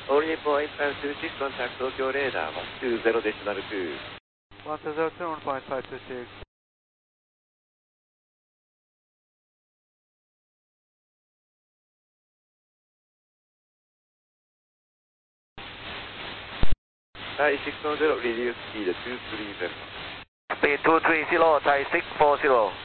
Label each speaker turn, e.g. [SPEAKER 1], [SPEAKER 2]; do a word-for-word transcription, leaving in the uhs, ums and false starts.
[SPEAKER 1] All Nippon eight five two six, contact Tokyo radar one two zero decimal two.
[SPEAKER 2] one two zero two one point five two six.
[SPEAKER 1] Thai six four zero, reduce speed two three zero.
[SPEAKER 3] Speed two three zero, Thai six four zero.